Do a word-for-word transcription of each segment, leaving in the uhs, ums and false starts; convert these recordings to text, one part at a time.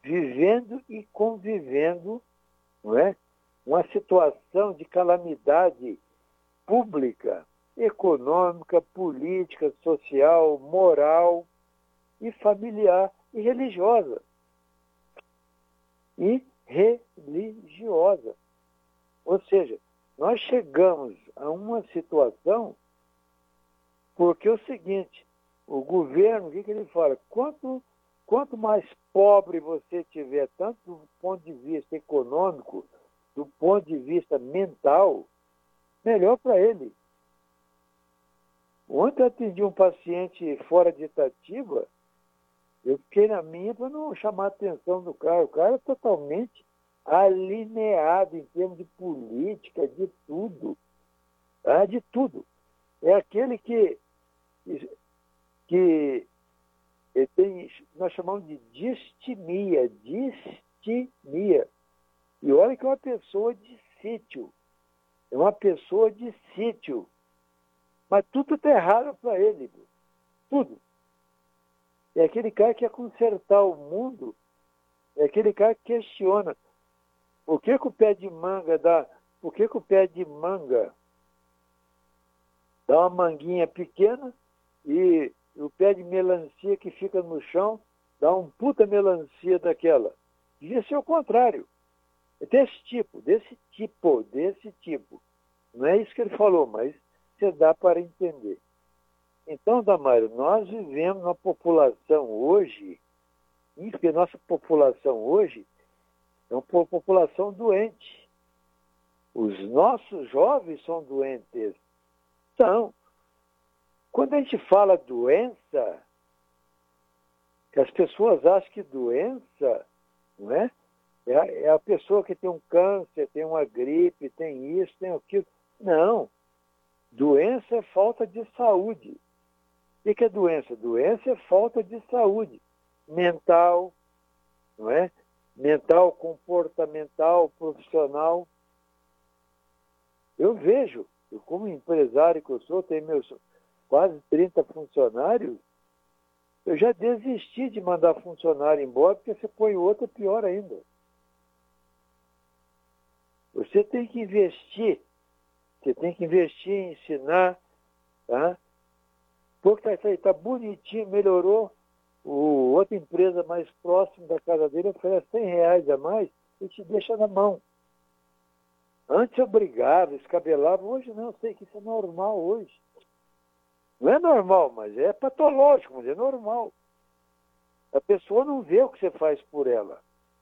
vivendo e convivendo, não é? Uma situação de calamidade pública, econômica, política, social, moral e familiar e religiosa. E religiosa. Ou seja, nós chegamos a uma situação porque é o seguinte, o governo, o que, que ele fala? Quanto, quanto mais pobre você tiver, tanto do ponto de vista econômico, do ponto de vista mental, melhor para ele. Ontem eu atendi um paciente fora de Itatiba, eu fiquei na minha para não chamar a atenção do cara. O cara é totalmente alineado em termos de política, de tudo. Tá? De tudo. É aquele que, que tem, nós chamamos de distimia, distimia. E olha que é uma pessoa de sítio. É uma pessoa de sítio. Mas tudo está errado para ele. Tudo. É aquele cara que quer consertar o mundo. É aquele cara que questiona. Por que, que o pé de manga dá... Por que, que o pé de manga dá uma manguinha pequena e o pé de melancia que fica no chão dá um puta melancia daquela? Devia ser o contrário. É desse tipo, desse tipo, desse tipo. Não é isso que ele falou, mas você dá para entender. Então, Damario, nós vivemos uma população hoje, porque nossa população hoje é uma população doente. Os nossos jovens são doentes. Então, quando a gente fala doença, que as pessoas acham que doença, não é? É a, é a pessoa que tem um câncer, tem uma gripe, tem isso, tem aquilo. Não. Doença é falta de saúde. O que é doença? Doença é falta de saúde mental, não é? Mental, comportamental, profissional. Eu vejo, eu como empresário que eu sou, tenho meus quase trinta funcionários, eu já desisti de mandar funcionário embora, porque você põe outro, é pior ainda. Você tem que investir, você tem que investir em ensinar, tá? Porque está tá bonitinho, melhorou, o, outra empresa mais próxima da casa dele oferece cem reais a mais e te deixa na mão. Antes eu brigava, escabelava, hoje não, eu sei que isso é normal hoje. Não é normal, mas é patológico, mas é normal. A pessoa não vê o que você faz por ela.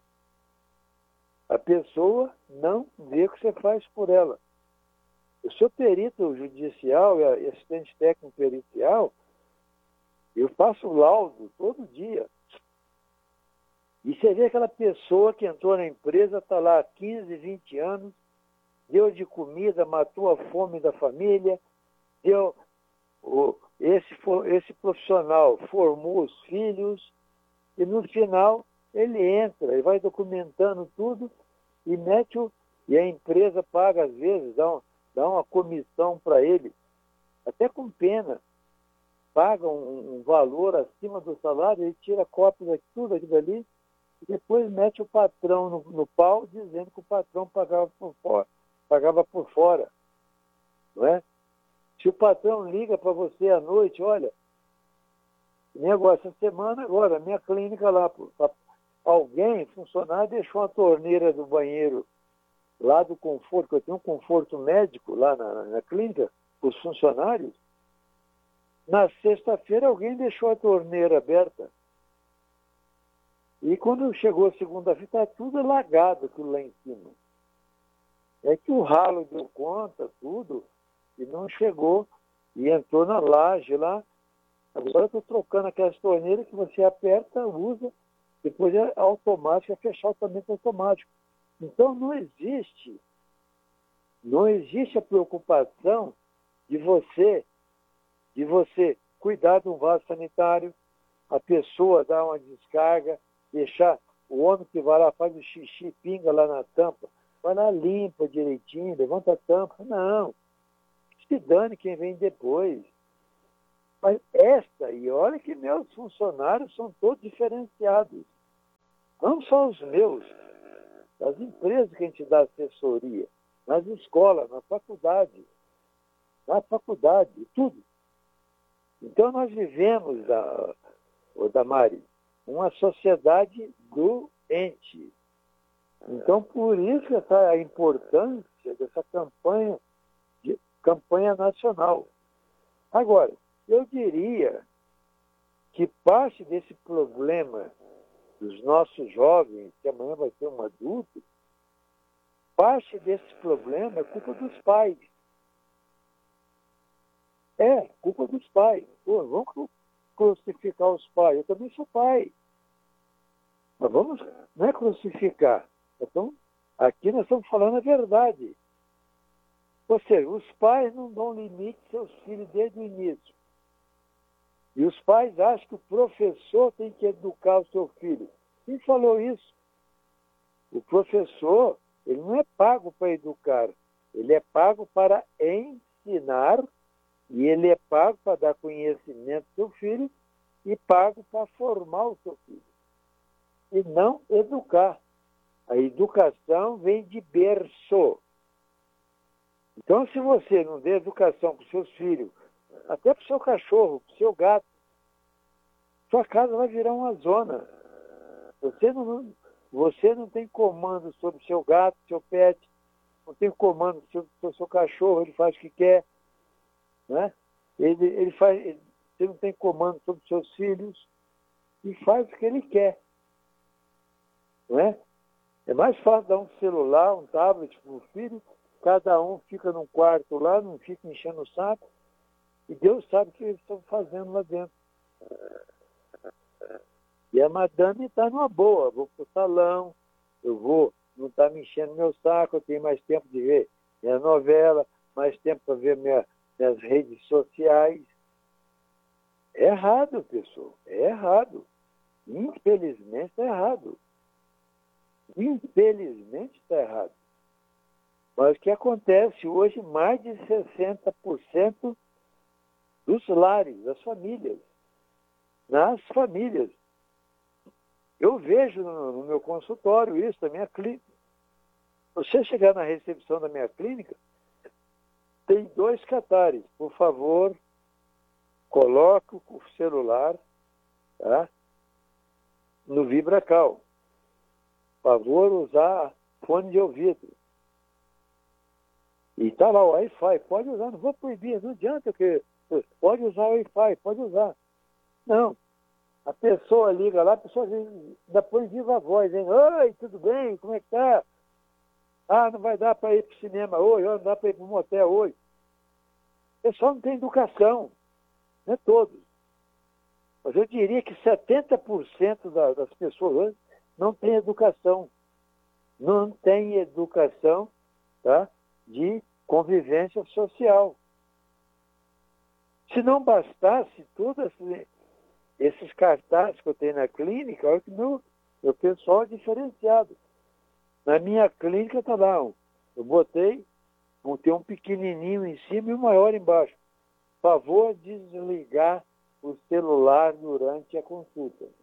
A pessoa não vê o que você faz por ela. Eu sou perito judicial e assistente técnico pericial, eu faço laudo todo dia. E você vê aquela pessoa que entrou na empresa, está lá há quinze, vinte anos, deu de comida, matou a fome da família, deu, o, esse, esse profissional formou os filhos, e no final ele entra, ele vai documentando tudo e mete o, e a empresa paga às vezes, dá, um, dá uma comissão para ele, até com pena, paga um, um valor acima do salário, ele tira cópia de tudo aquilo ali, e depois mete o patrão no, no pau, dizendo que o patrão pagava por fora. Pagava por fora. Não é? Se o patrão liga para você à noite, olha, nem agora, essa semana, agora, minha clínica lá, alguém, funcionário, deixou a torneira do banheiro lá do conforto, que eu tenho um conforto médico lá na, na clínica, os funcionários. Na sexta-feira alguém deixou a torneira aberta. E quando chegou a segunda-feira, está tudo alagado aquilo lá em cima. É que o ralo deu conta, tudo, e não chegou, e entrou na laje lá. Agora eu estou trocando aquelas torneiras que você aperta, usa, depois é automático, é fechamento automático. Então não existe, não existe a preocupação de você, de você cuidar de um vaso sanitário, a pessoa dar uma descarga, deixar o homem que vai lá, faz o xixi, pinga lá na tampa, vai lá, limpa direitinho, levanta a tampa. Não. Se dane quem vem depois. Mas esta, e olha que meus funcionários são todos diferenciados. Não só os meus, as empresas que a gente dá assessoria, nas escolas, na faculdade, na faculdade, tudo. Então nós vivemos, da, ô Damari, uma sociedade doente. Então por isso essa a importância dessa campanha, de, campanha nacional. Agora, eu diria que parte desse problema dos nossos jovens, que amanhã vai ser um adulto, parte desse problema é culpa dos pais. É, culpa dos pais. Pô, vamos crucificar os pais. Eu também sou pai. Mas vamos, não é crucificar. Então, aqui nós estamos falando a verdade. Ou seja, os pais não dão limite aos seus filhos desde o início. E os pais acham que o professor tem que educar o seu filho. Quem falou isso? O professor, ele não é pago para educar. Ele é pago para ensinar e ele é pago para dar conhecimento ao seu filho e pago para formar o seu filho. E não educar. A educação vem de berço. Então, se você não der educação para os seus filhos, até para o seu cachorro, para o seu gato, sua casa vai virar uma zona. Você não, você não tem comando sobre o seu gato, seu pet, não tem comando sobre o seu cachorro, ele faz o que quer. Né? Ele, ele faz, ele, você não tem comando sobre os seus filhos e faz o que ele quer. Não é? É mais fácil dar um celular, um tablet para o filho, cada um fica num quarto lá, não fica enchendo o saco, e Deus sabe o que eles estão fazendo lá dentro. E a madame está numa boa, vou para o salão, eu vou, não está me enchendo meu saco, eu tenho mais tempo de ver minha novela, mais tempo para ver minha, minhas redes sociais. É errado, pessoal, é errado. Infelizmente é errado. Infelizmente está errado. Mas o que acontece hoje, mais de sessenta por cento dos lares, das famílias, nas famílias. Eu vejo no, no meu consultório isso, na minha clínica. Você chegar na recepção da minha clínica, tem dois catares. Por favor, coloque o celular, tá, no VibraCal. Por favor, usar fone de ouvido. E está lá o Wi-Fi, pode usar, não vou proibir, não adianta que pode usar o Wi-Fi, pode usar. Não. A pessoa liga lá, a pessoa ainda põe viva a voz, hein? Oi, tudo bem? Como é que tá? Ah, não vai dar para ir para o cinema hoje, não dá para ir para o motel hoje. O pessoal não tem educação, não é todos. Mas eu diria que setenta por cento das pessoas hoje não tem educação. Não tem educação, tá, de convivência social. Se não bastasse todas esses cartazes que eu tenho na clínica, olha que meu, meu pessoal é diferenciado. Na minha clínica está lá, um, eu botei, tem um pequenininho em cima e um maior embaixo. Favor desligar o celular durante a consulta. O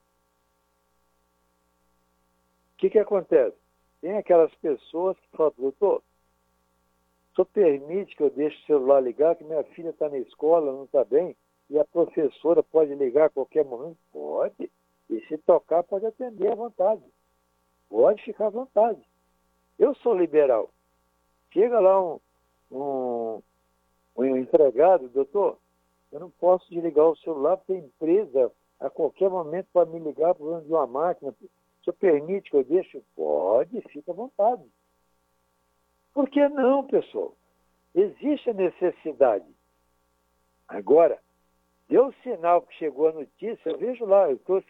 que que acontece? Tem aquelas pessoas que falam, doutor, o senhor permite que eu deixe o celular ligar, que minha filha está na escola, não está bem, e a professora pode ligar a qualquer momento? Pode. E se tocar, pode atender à vontade. Pode ficar à vontade. Eu sou liberal. Chega lá um, um, um empregado, doutor, eu não posso desligar o celular porque a empresa a qualquer momento pode me ligar por causa de uma máquina. O senhor permite que eu deixe? Pode, fica à vontade. Por que não, pessoal? Existe a necessidade. Agora, deu sinal que chegou a notícia, eu vejo lá, eu estou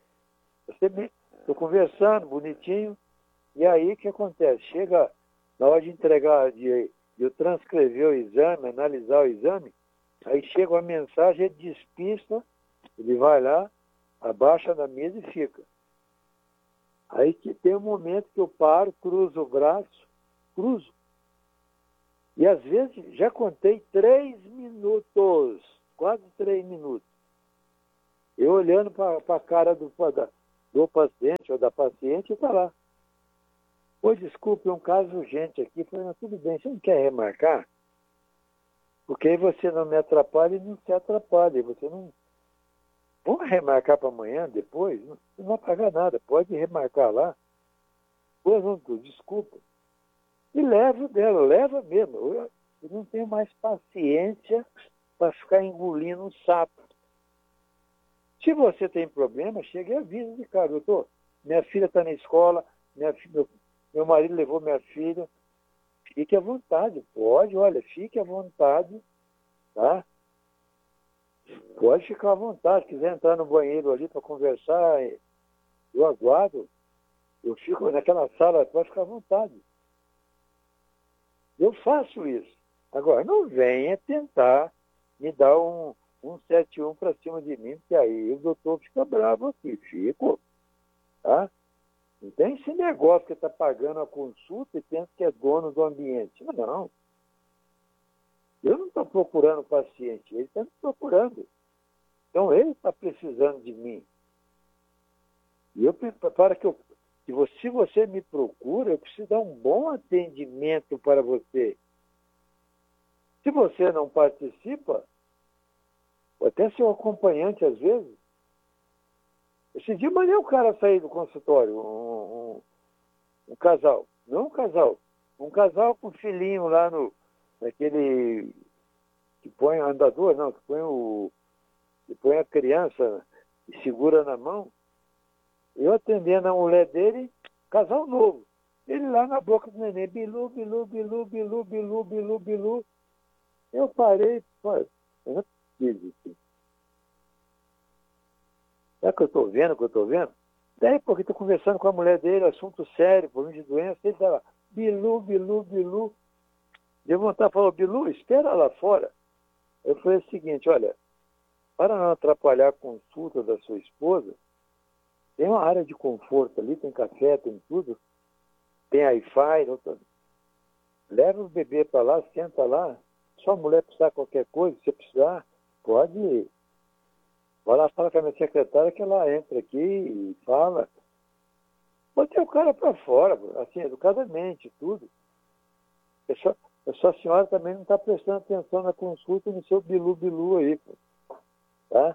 conversando bonitinho, e aí o que acontece? Chega na hora de entregar, de, de eu transcrever o exame, analisar o exame, aí chega uma mensagem, ele despista, ele vai lá, abaixa da mesa e fica. Aí que tem um momento que eu paro, cruzo o braço, cruzo. E às vezes já contei três minutos, quase três minutos. Eu olhando para a cara do, do paciente ou da paciente e está lá. Pois, desculpe, um caso urgente aqui. Falei, não, tudo bem, você não quer remarcar? Porque aí você não me atrapalha e não se atrapalha. Você não... Vamos remarcar para amanhã, depois? Não, não vai pagar nada, pode remarcar lá. Pois não, desculpa. E leva dela, leva mesmo. Eu, eu não tenho mais paciência para ficar engolindo um sapo. Se você tem problema, chega e avisa de cara, doutor, minha filha está na escola, minha, meu, meu marido levou minha filha, fique à vontade, pode, olha, fique à vontade, tá? Pode ficar à vontade, se quiser entrar no banheiro ali para conversar, eu aguardo, eu fico naquela sala, pode ficar à vontade. Eu faço isso. Agora, não venha tentar me dar um, um sete um para cima de mim, porque aí o doutor fica bravo aqui. Fico. Tá? Não tem esse negócio que está pagando a consulta e pensa que é dono do ambiente. Não. Eu não estou procurando paciente, ele está me procurando. Então, ele está precisando de mim. E eu, para que eu Se você, se você me procura, eu preciso dar um bom atendimento para você. Se você não participa, ou até seu acompanhante às vezes, esse dia eu mandei o cara sair do consultório, um, um, um casal, não um casal, um casal com filhinho lá no, naquele que põe o andador, não, que põe, o, que põe a criança e segura na mão. Eu atendendo a mulher dele, casal novo. Ele lá na boca do neném, bilu, bilu, bilu, bilu, bilu, bilu, bilu. Eu parei, pô, eu não preciso disso. Será que eu estou vendo o que eu estou vendo? Daí, porque estou conversando com a mulher dele, assunto sério, problema de doença, ele está lá, bilu, bilu, bilu. Deu vontade de falar, bilu, espera lá fora. Eu falei o seguinte, olha, para não atrapalhar a consulta da sua esposa, tem uma área de conforto ali, tem café, tem tudo. Tem Wi-Fi. Leva o bebê para lá, senta lá. Se a mulher precisar de qualquer coisa, se precisar, pode ir. Vai lá, fala com a minha secretária que ela entra aqui e fala. Pode ter o cara para fora, assim, educadamente, tudo. É só, é só a senhora também não está prestando atenção na consulta no seu bilu-bilu aí, pô. Tá?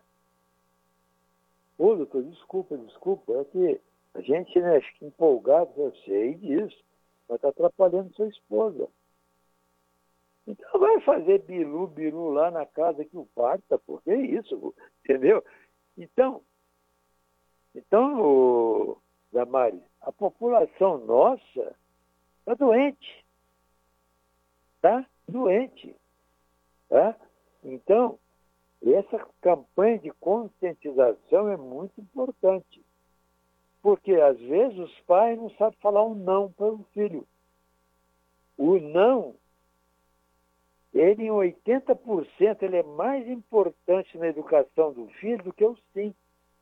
Ô, doutor, desculpa, desculpa, é que a gente, né, fica empolgado, eu sei disso, mas está atrapalhando sua esposa. Então vai fazer bilu, bilu lá na casa que o parta, porque é isso, entendeu? Então, então, ô, Damares, a população nossa está doente, tá? Doente, tá? Então, essa campanha de conscientização é muito importante, porque às vezes os pais não sabem falar um não para o filho. O não, ele em oitenta por cento, ele é mais importante na educação do filho do que o sim.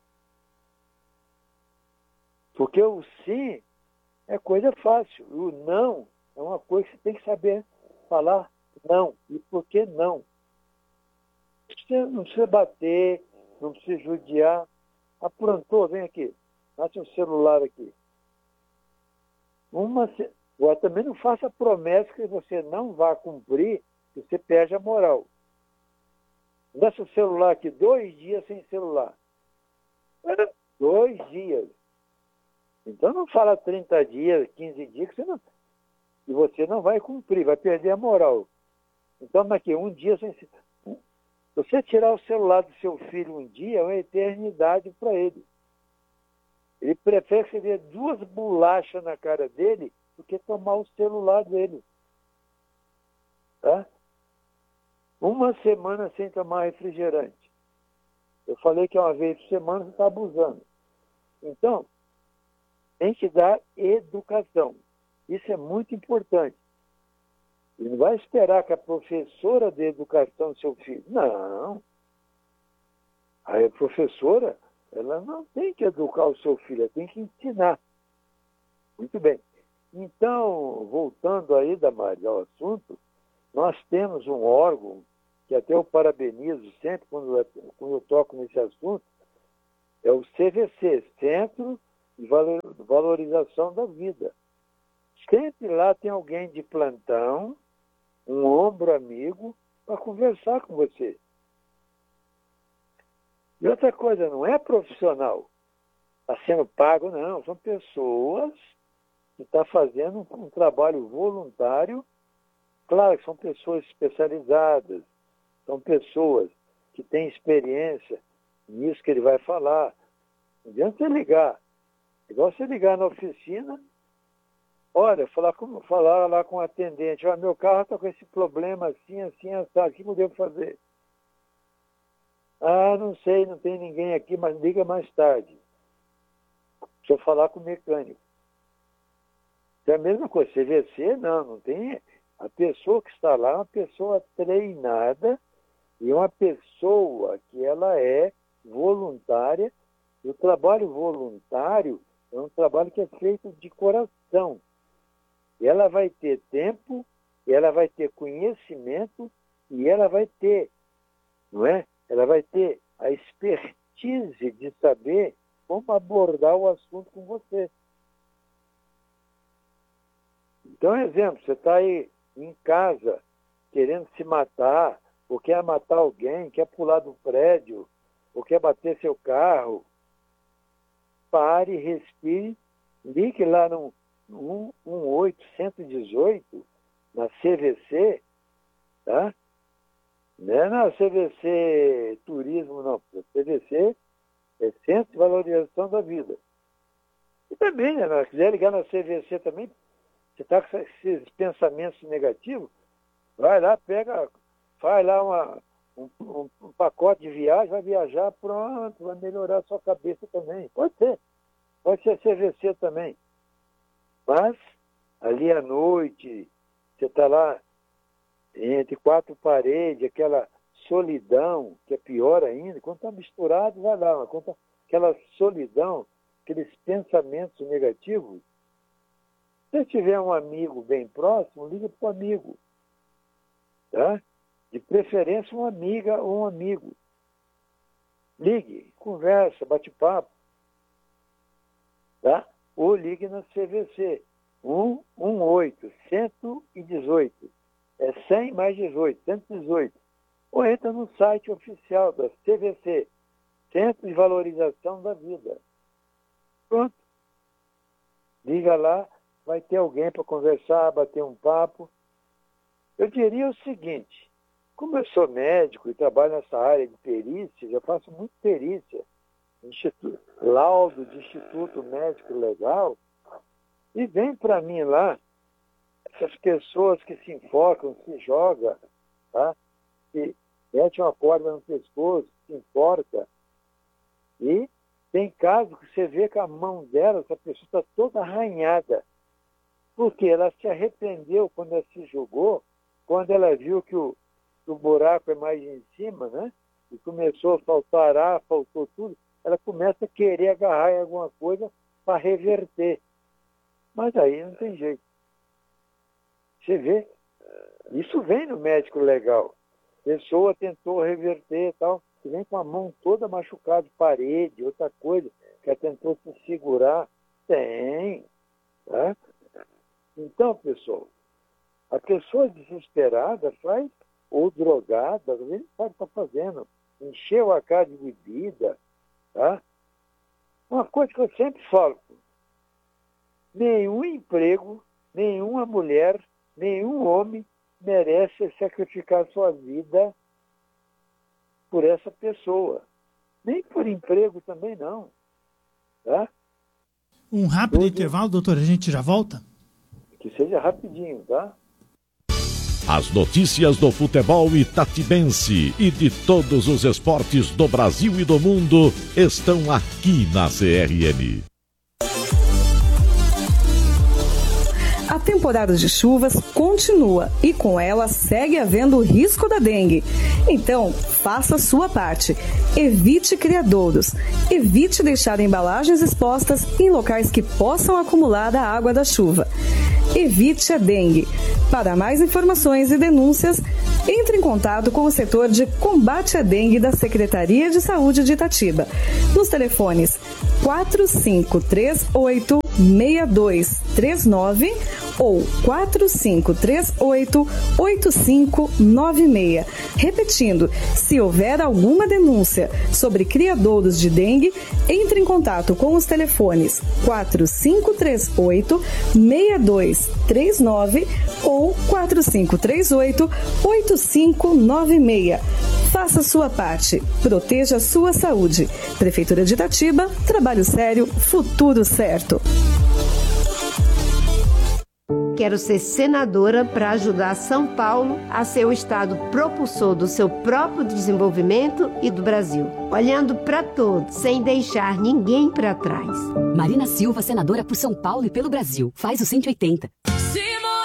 Porque o sim é coisa fácil, o não é uma coisa que você tem que saber falar não. E por que não? Você não precisa bater, não precisa judiar. Aprontou, vem aqui. Bate um celular aqui. Uma, agora, também não faça promessa que você não vai cumprir, que você perde a moral. Deixa o celular aqui dois dias sem celular. É, dois dias. Então não fala trinta dias, quinze dias, que você não, e você não vai cumprir, vai perder a moral. Então, daqui um dia sem celular. Se você tirar o celular do seu filho um dia, é uma eternidade para ele. Ele prefere que você dê duas bolachas na cara dele do que tomar o celular dele. Tá? Uma semana sem tomar refrigerante. Eu falei que é uma vez por semana, você está abusando. Então, tem que dar educação. Isso é muito importante. Ele não vai esperar que a professora dê educação ao seu filho. Não. A professora, ela não tem que educar o seu filho, ela tem que ensinar. Muito bem. Então, voltando aí, Damares, ao assunto, nós temos um órgão, que até eu parabenizo sempre quando eu, quando eu toco nesse assunto, é o C V C, Centro de valorização da vida. Sempre lá tem alguém de plantão, um ombro amigo, para conversar com você. E outra coisa, não é profissional. Está sendo pago, não. São pessoas que estão fazendo um, um trabalho voluntário. Claro que são pessoas especializadas, são pessoas que têm experiência nisso que ele vai falar. Não adianta você ligar. Igual você ligar na oficina, olha, falar, com, falar lá com o atendente, olha, meu carro está com esse problema assim, assim, assim, o que eu devo fazer? Ah, não sei, não tem ninguém aqui, mas liga mais tarde. Deixa eu falar com o mecânico. É a mesma coisa, C V C, não, não tem. A pessoa que está lá é uma pessoa treinada e uma pessoa que ela é voluntária. E o trabalho voluntário é um trabalho que é feito de coração. E ela vai ter tempo, ela vai ter conhecimento e ela vai ter, não é? Ela vai ter a expertise de saber como abordar o assunto com você. Então, exemplo, você está aí em casa querendo se matar, ou quer matar alguém, quer pular do prédio, ou quer bater seu carro. Pare, respire, ligue lá no um oito um oito, na C V C, tá? Não é na C V C Turismo, não. C V C é Centro de Valorização da Vida. E também, né, se quiser ligar na C V C também, você está com esses pensamentos negativos, vai lá, pega, faz lá uma, um, um, um pacote de viagem, vai viajar, pronto, vai melhorar a sua cabeça também. Pode ser. Pode ser C V C também. Mas, ali à noite, você está lá entre quatro paredes, aquela solidão, que é pior ainda, quando está misturado, vai lá, quando tá, aquela solidão, aqueles pensamentos negativos. Se tiver um amigo bem próximo, liga para o amigo. Tá? De preferência, uma amiga ou um amigo. Ligue, conversa, bate papo. Tá? Ou ligue na C V C, um um oito, cento e dezoito. É cem mais dezoito, cento e dezoito. Ou entra no site oficial da C V C, Centro de Valorização da Vida. Pronto. Liga lá, vai ter alguém para conversar, bater um papo. Eu diria o seguinte, como eu sou médico e trabalho nessa área de perícia, já faço muito perícia, Instituto, laudo de Instituto Médico Legal, e vem para mim lá essas pessoas que se enforcam, se jogam, tá? Que mete uma corda no pescoço, se enforca, e tem casos que você vê que a mão dela, essa pessoa está toda arranhada, porque ela se arrependeu quando ela se jogou, quando ela viu que o, que o buraco é mais em cima, né? E começou a faltar ar, faltou tudo, ela começa a querer agarrar em alguma coisa para reverter. Mas aí não tem jeito. Você vê, isso vem no médico legal. A pessoa tentou reverter e tal, você vem com a mão toda machucada de parede, outra coisa, que ela tentou se segurar. Tem. Tá? Então, pessoal, a pessoa desesperada faz, ou drogada, às vezes sabe o que está fazendo, encheu a cara de bebida. Tá? Uma coisa que eu sempre falo, nenhum emprego, nenhuma mulher, nenhum homem merece sacrificar sua vida por essa pessoa. Nem por emprego também não. Tá? Um rápido Tudo... intervalo, doutor, a gente já volta? Que seja rapidinho, tá? As notícias do futebol itatibense e de todos os esportes do Brasil e do mundo estão aqui na C R N. A temporada de chuvas continua e com ela segue havendo o risco da dengue. Então, faça a sua parte. Evite criadouros. Evite deixar embalagens expostas em locais que possam acumular a água da chuva. Evite a dengue. Para mais informações e denúncias, entre em contato com o setor de combate à dengue da Secretaria de Saúde de Itatiba, nos telefones quatro cinco três oito, seis dois três nove ou quatro cinco três oito, oito cinco nove seis. Repetindo, se houver alguma denúncia sobre criadouros de dengue, entre em contato com os telefones quatro cinco três oito, seis dois três nove ou quatro cinco três oito, oito cinco nove seis. Faça sua parte. Proteja a sua saúde. Prefeitura de Itatiba, trabalho sério, futuro certo. Quero ser senadora para ajudar São Paulo a ser o estado propulsor do seu próprio desenvolvimento e do Brasil. Olhando para todos, sem deixar ninguém para trás. Marina Silva, senadora por São Paulo e pelo Brasil. Faz o cento e oitenta.